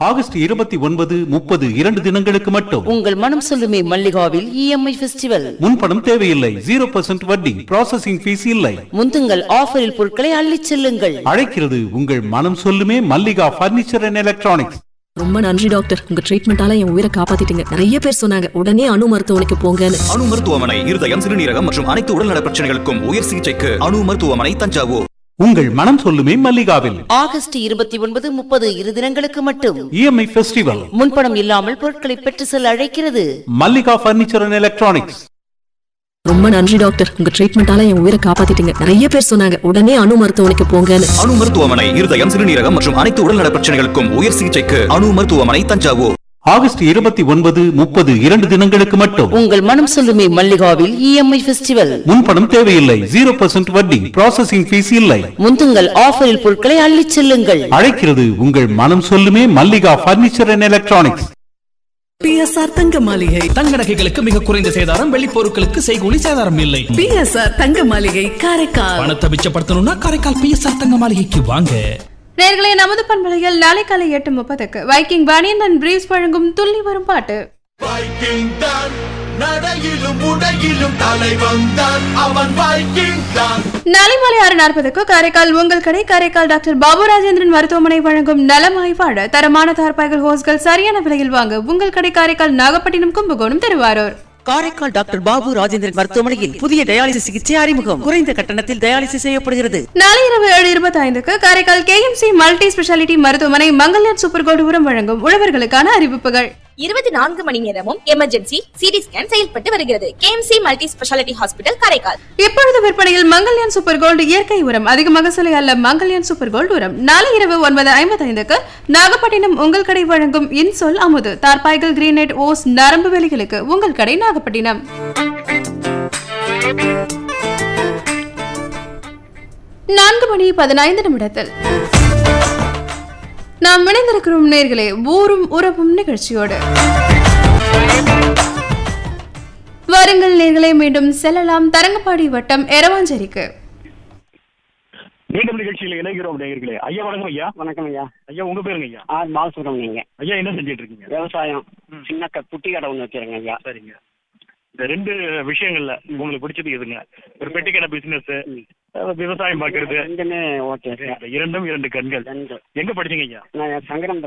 August 29, 30 2 தினங்களுக்கு மட்டும். உங்கள் மனம் சொல்லுமே மல்லிகாவில் EMI ஃபெஸ்டிவல். முன்பணம் தேவையில்லை. 0% வட்டி. ப்ராசஸிங் ஃபீஸ் இல்லை. முந்துங்கள் ஆஃபரில் பொருட்களை அள்ளிச் செல்லுங்கள். அழைக்கிறது உங்கள் மனம் சொல்லுமே மல்லிகா பர்னிச்சர் அண்ட் எலக்ட்ரானிக்ஸ். ரொம்ப நன்றி டாக்டர், உங்க ட்ரீட்மெண்டால என் உயிரை காப்பாத்திட்டீங்க. நிறைய பேர் சொன்னாங்க உடனே அணு மருத்துவமனைக்கு போங்கன்னு. அணு மருத்துவமனை இருதயம், சிறுநீரகம் மற்றும் அனைத்து உடல்நல பிரச்சனைகளுக்கும் உயர் சிகிச்சைக்கு அணு மருத்துவமனை, தஞ்சாவூர். உங்கள் மனம் சொல்லுமே மல்லிகாவில் ஆகஸ்ட் 29, 30 2 தினங்களுக்கு மட்டும். EMI festival. முன்பணம் இல்லாமல் பொருட்களை பெற்று செல்ல அழைக்கிறது மல்லிகா பர்னிச்சர் அண்ட் எலக்ட்ரானிக்ஸ். ரொம்ப நன்றி டாக்டர், உங்க ட்ரீட்மெண்டால என் உயிரை காப்பாத்திட்டீங்க. நிறைய பேர் சொன்னாங்க உடனே அணு மருத்துவமனைக்கு போங்கன்னு. அணு மருத்துவமனை இருதயம், சிறுநீரகம் மற்றும் அனைத்து உடல்நல பிரச்சனைகளுக்கும் உயர் சிகிச்சைக்கு அணு மருத்துவமனை, தஞ்சாவூர். ஆகஸ்ட் 29, 30 2 தினங்களுக்கு மட்டும். உங்கள் மனம் சொல்லுமே மல்லிகாவில் EMI ஃபெஸ்டிவல். முன்பணம் தேவையில்லை. 0% வட்டி. ப்ராசஸிங் ஃபீஸ் இல்லை. முந்துங்கள் ஆஃபரில் பொருட்களை அள்ளிச் செல்லுங்கள். அழைக்கிறது உங்கள் மனம் சொல்லுமே Mallika furniture and electronics. PSR தங்க மாளிகை. தங்க நகைகளுக்கு மிக குறைந்த சேதாரம், வெள்ளி பொருட்களுக்கு செய்கூலி சேதாரம் இல்லை. PSR தங்க மாளிகை, காரைக்கால். பணத்தை மிச்சப்படுத்தணும்னா காரைக்கால் PSR தங்க மாளிகைக்கு வாங்க. நேயர்களே, நமது பண்பலையில் நாளை காலை 8:30 வைக்கிங் பனியன் அண்ட் பிரீவ்ஸ் வழங்கும் துள்ளி வரும் பாட்டு. வைக்கிங் தான் நடையிலும் உடையிலும் தலைவன் தான், அவன் வைக்கிங் தான். நாளை மாலை 6:40 காரைக்கால் உங்கள் கடை காரைக்கால் டாக்டர் பாபு ராஜேந்திரன் மருத்துவமனை வழங்கும் நலமாய் வாழ தரமான தார்பாய்கள் ஹோஸ்கள் சரியான விலையில் வாங்க உங்கள் கடை காரைக்கால், நாகப்பட்டினம், கும்பகோணம், திருவாரூர். காரைக்கால் டாக்டர் பாபு ராஜேந்திரன் மருத்துவமனையில் புதிய டயாலிசிஸ் சிகிச்சை அறிமுகம். குறைந்த கட்டணத்தில் டயாலிசிஸ் செய்யப்படுகிறது. நாளை இரவு 7:25 காரைக்கால் KMC மல்டி ஸ்பெஷாலிட்டி மருத்துவமனை மங்கல்யான் சூப்பர் கோல்டு உரம் வழங்கும் உழவர்களுக்கான அறிவிப்புகள். 24 மணி நேரமும் எமர்ஜென்சி CT ஸ்கேன் செயல்பட்டு வருகிறது. KMC multi speciality hospital, Karaikal. இப்பொழுது விற்பனையில் மங்கல்யான் சூப்பர் கோல்டு இயற்கை உரம். அதிக மகசூலை அல்ல மங்கல்யான் சூப்பர் கோல்டு உரம். நாளை இரவு 9:55 நாகப்பட்டினம் உங்கள் கடை வழங்கும் இன்சொல் அமுது தார்பாய்கள், கிரீனைட், ஓஸ், நரம்பு வேலிகளுக்கு உங்கள் கடை, நாகப்பட்டினம். 4:15 நாம் இணைந்திருக்கிறோம் நேயர்களே ஊரும் உறவும் நிகழ்ச்சியோடு. வாருங்கள் நேயர்களே, மீண்டும் செல்லலாம் தரங்கம்பாடி வட்டம் எரவாஞ்சேரிக்கு. மீண்டும் நிகழ்ச்சியில் இணைகிறோம் நேயர்களே. ஐயா வணக்கம். ஐயா வணக்கம் ஐயா. ஐயா உங்க பேருங்க? ஐயா பாலசுப்ரமணியங்க. ஐயா என்ன செஞ்சிட்டு இருக்கீங்க? விவசாயம், சின்ன குட்டி கடை ஒன்று வச்சிருங்க ஐயா. சரிங்க. இந்த 2 விஷயங்கள்ல உங்களுக்கு பிடிச்சது எதுங்க? ஒரு பெட்டிக்கடை பிசினஸ், விவசாயம் பாக்குறது? ரெண்டுமே ஓகே. 2 கண்கள். எங்க படிச்சீங்க ஐயா? நான் சங்கரம்